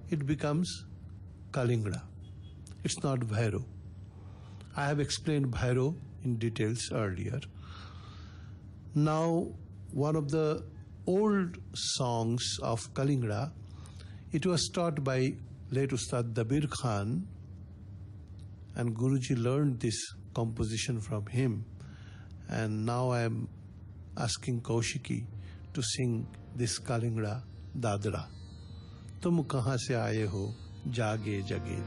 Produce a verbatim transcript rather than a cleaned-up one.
it becomes Kalingra. It's not Bhairo. I have explained Bhairo in details earlier. Now, one of the old songs of Kalingra, it was taught by late Ustad Dabir Khan, and Guruji learned this composition from him. And now I am asking Kaushiki to sing this Kalingra Dadra. तुम कहाँ से आए हो जागे जगे